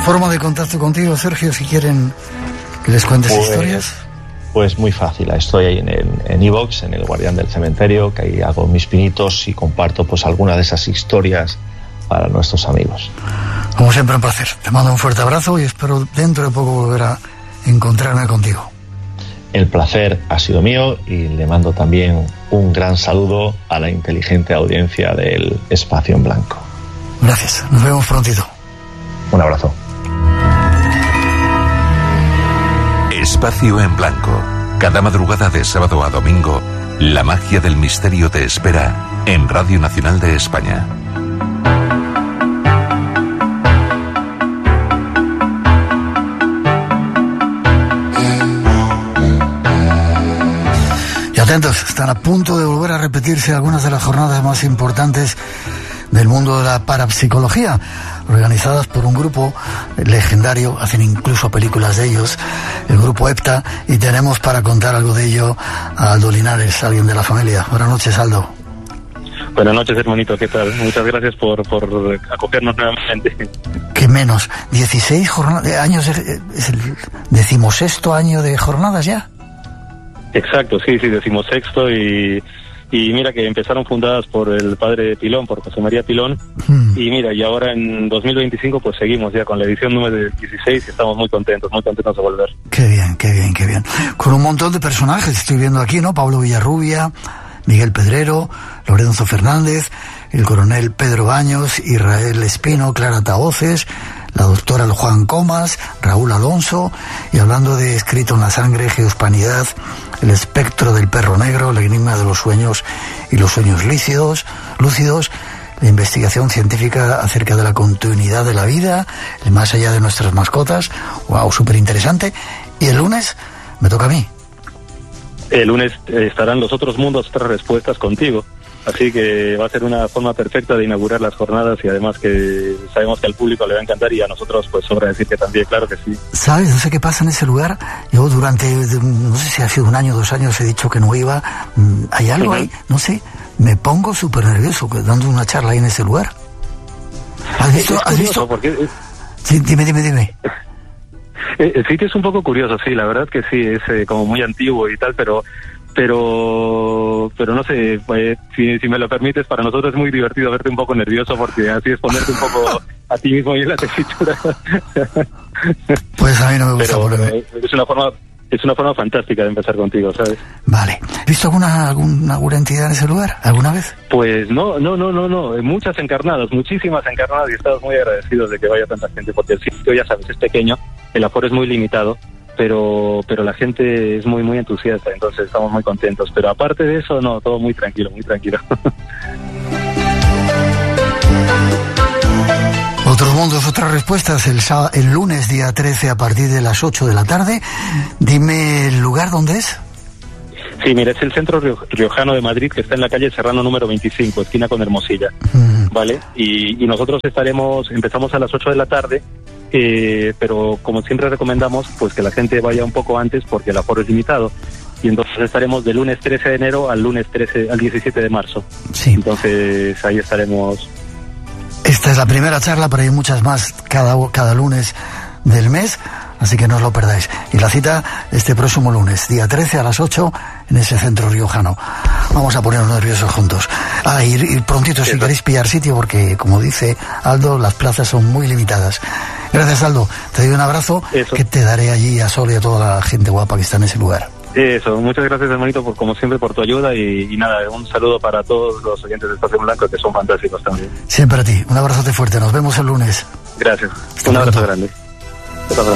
forma de contacto contigo, Sergio, si quieren que les cuentes historias? Pues muy fácil, estoy ahí en iVoox, en El Guardián del Cementerio, que ahí hago mis pinitos y comparto pues alguna de esas historias para nuestros amigos. Como siempre, un placer. Te mando un fuerte abrazo y espero dentro de poco volver a encontrarme contigo. El placer ha sido mío y le mando también un gran saludo a la inteligente audiencia del Espacio en Blanco. Gracias, nos vemos prontito. Un abrazo. Espacio en Blanco. Cada madrugada de sábado a domingo, la magia del misterio te espera en Radio Nacional de España. Y atentos, están a punto de volver a repetirse algunas de las jornadas más importantes del mundo de la parapsicología, organizadas por un grupo legendario, hacen incluso películas de ellos, el grupo EPTA, y tenemos para contar algo de ello a Aldo Linares, alguien de la familia. Buenas noches, Aldo. Buenas noches, hermanito, ¿qué tal? Muchas gracias por acogernos nuevamente. ¿Qué menos? 16 años, es el 16º año de jornadas ya. Exacto, sí, 16º y mira que empezaron fundadas por el padre Pilón, por José María Pilón, y mira, y ahora en 2025 pues seguimos ya con la edición número 16 y estamos muy contentos de volver. Qué bien, qué bien, qué bien. Con un montón de personajes, estoy viendo aquí, ¿no? Pablo Villarrubia, Miguel Pedrero, Lorenzo Fernández, el coronel Pedro Baños, Israel Espino, Clara Tahoces, la doctora Juan Comas, Raúl Alonso, y hablando de Escrito en la Sangre, Geospanidad, El espectro del perro negro, El enigma de los sueños y los sueños lúcidos, la investigación científica acerca de la continuidad de la vida, el más allá de nuestras mascotas. Wow, súper interesante. Y el lunes me toca a mí. El lunes estarán Los otros mundos, otras respuestas contigo. Así que va a ser una forma perfecta de inaugurar las jornadas y además que sabemos que al público le va a encantar y a nosotros pues sobra decir que también, claro que sí. ¿Sabes? No sé qué pasa en ese lugar. Yo durante, no sé si ha sido 1 año o 2 años, he dicho que no iba. ¿Hay algo ahí? No sé. Me pongo súper nervioso dando una charla ahí en ese lugar. ¿Has visto? Porque... Sí, dime. El sitio es un poco curioso, sí, la verdad que sí, es como muy antiguo y tal, pero no sé, si me lo permites, para nosotros es muy divertido verte un poco nervioso porque así es ponerte un poco a ti mismo ahí en la tesitura. Pues a mí no me gusta ponerme. Es una forma fantástica de empezar contigo, ¿sabes? Vale. ¿Has visto alguna entidad en ese lugar? ¿Alguna vez? Pues no. Muchas encarnadas, muchísimas encarnadas y estamos muy agradecidos de que vaya tanta gente porque el sitio, ya sabes, es pequeño, el aforo es muy limitado. Pero la gente es muy muy entusiasta, entonces estamos muy contentos. Pero aparte de eso, no, todo muy tranquilo, muy tranquilo. Otros mundos, otras respuestas, el lunes día 13 a partir de las 8 de la tarde. Dime el lugar, ¿dónde es? Sí, mira, es el Centro Riojano de Madrid, que está en la calle Serrano número 25, esquina con Hermosilla, ¿vale? Y nosotros empezamos a las 8 de la tarde, pero como siempre recomendamos, pues que la gente vaya un poco antes porque el aforo es limitado. Y entonces estaremos del lunes 13 de enero al 17 de marzo. Sí. Entonces ahí estaremos. Esta es la primera charla, pero hay muchas más cada lunes del mes, así que no os lo perdáis. Y la cita este próximo lunes, día 13 a las 8, en ese centro riojano. Vamos a ponernos nerviosos juntos. Ir prontito si queréis pillar sitio, porque como dice Aldo, las plazas son muy limitadas. Gracias, Aldo. Te doy un abrazo. Que te daré allí a Sol y a toda la gente guapa que está en ese lugar. Eso, muchas gracias, hermanito, como siempre, por tu ayuda y nada, un saludo para todos los oyentes de Espacio Blanco, que son fantásticos también. Siempre a ti. Un abrazote fuerte. Nos vemos el lunes. Gracias. Un abrazo grande. Hasta pronto.